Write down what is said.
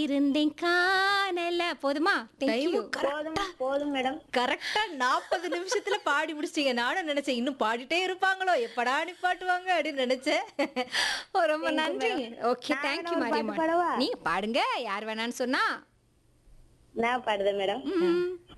இருந்தேன் காணல போதுமா? Thank time you. போதும் போதும் மேடம். கரெக்டா 40 நிமிஷத்துல பாடி முடிச்சிட்டீங்க. நானும் நினைச்சேன் இன்னும் பாடிட்டே இருப்பாங்களோ, எப்படா நிப்பாட்டுவாங்க அப்படின்னு நினைச்சேன். ரொம்ப Thank you, நன்றி. madam. ஓகே, நான் தேங்க் யூ வேணா ஒரு பாட்டு மாரியம்மா. பாடவா? நீங்க பாடுங்க. யார் வேணான்னு சொன்னா? நான் பாடுதேன் மேடம். ம்.